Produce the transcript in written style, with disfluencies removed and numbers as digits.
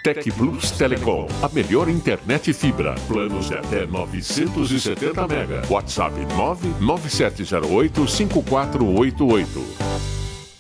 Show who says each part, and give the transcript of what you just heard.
Speaker 1: Tec Plus Telecom, a melhor internet fibra. Planos de até 970 MB. WhatsApp 997085488.